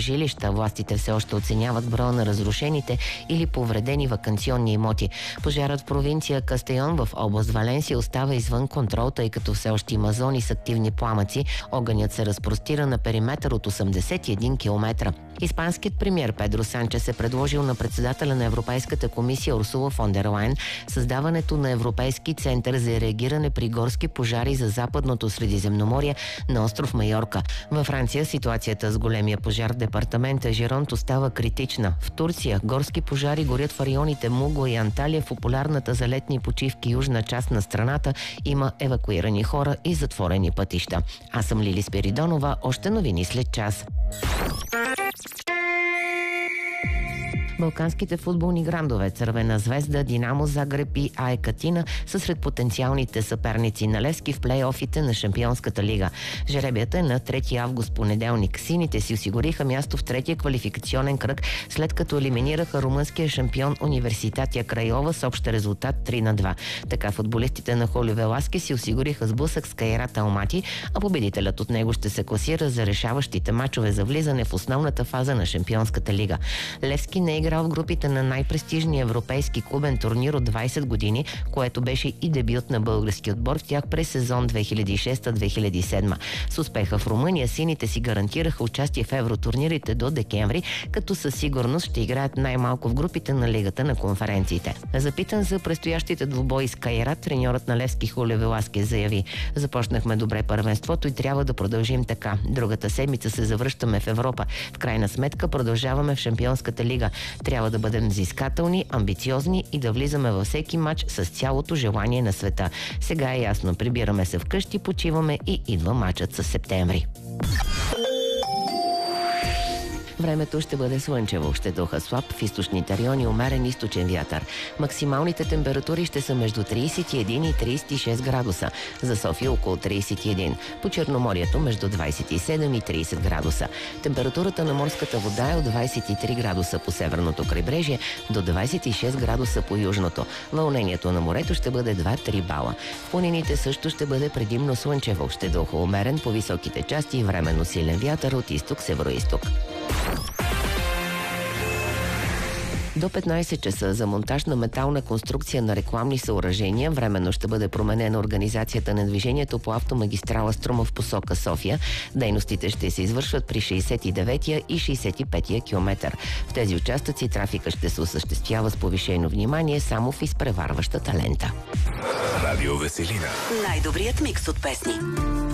жилища. Властите все още оценяват броя на разрушените или повредени ваканционни имоти. Пожарът в провинция Кастейон в област Валенсия остава извън контрол, тъй като все още има зони с активни пламъци. Огънят се разпростира на периметър от 81 км. Испанският премиер Педро Санчес е предложил на председателя на Европейската комисия Урсула фон дер Лайен създаването на Европейски център за реагиране при горски пожари за Западното Средиземноморие на остров Майорка. Във Франция ситуацията с големия пожар в департамента Жеронт остава критична. В Турция горски пожари горят в районите Муго и Анталия. В популярната за летни почивки южна част на страната има евакуирани хора и затворени пътища. Аз съм Лили Спиридонова. Още новини след час. Балканските футболни грандове Цървена звезда, Динамо Загреб и АЕК Атина са сред потенциалните съперници на Левски в плейофите на Шампионската лига. Жеребията е на 3 август понеделник. Сините си осигуриха място в третия квалификационен кръг, след като елиминираха румънския шампион Университатия Крайова с общ резултат 3-2. Така футболистите на Холю Веласки си осигуриха сблъсък с Кайрат Алмати, а победителят от него ще се класира за решаващите мачове за влизане в основната фаза на Шампионската лига. Левски не играл в групите на най-престижния европейски клубен турнир от 20 години, което беше и дебют на български отбор в тях през сезон 2006-2007. С успеха в Румъния сините си гарантираха участие в евротурнирите до декември, като със сигурност ще играят най-малко в групите на Лигата на конференциите. Запитан за предстоящите двубои с Кайрат, треньорът на Левски Хулио Веласки заяви: "Започнахме добре първенството и трябва да продължим така. Другата седмица се завръщаме в Европа. В крайна сметка продължаваме в Шампионската лига. Трябва да бъдем взискателни, амбициозни и да влизаме във всеки матч с цялото желание на света. Сега е ясно, прибираме се вкъщи, почиваме и идва матчът със септември." Времето ще бъде слънчево, ще духа слаб в източните райони, умерен източен вятър. Максималните температури ще са между 31 и 36 градуса. За София около 31. По Черноморието между 27 и 30 градуса. Температурата на морската вода е от 23 градуса по северното крайбрежие до 26 градуса по южното. Вълнението на морето ще бъде 2-3 бала. В планините също ще бъде предимно слънчево, ще духа умерен по високите части и временно силен вятър от изток-североизток. До 15 часа за монтаж на метална конструкция на рекламни съоръжения временно ще бъде променена организацията на движението по автомагистрала Струма в посока София. Дейностите ще се извършват при 69-я и 65-я километър. В тези участъци трафика ще се осъществява с повишено внимание само в изпреварващата лента. Радио Веселина. Най-добрият микс от песни.